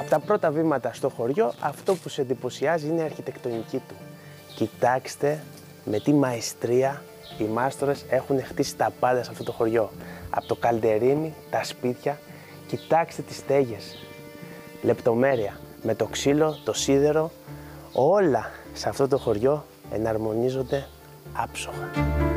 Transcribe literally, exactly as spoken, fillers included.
Τα πρώτα βήματα στο χωριό, αυτό που σε εντυπωσιάζει είναι η αρχιτεκτονική του. Κοιτάξτε με τι μαεστρία οι μάστορες έχουν χτίσει τα πάντα σε αυτό το χωριό. Από το καλντερίμι, τα σπίτια, κοιτάξτε τις στέγες. Λεπτομέρεια, με το ξύλο, το σίδερο, όλα σε αυτό το χωριό εναρμονίζονται άψογα.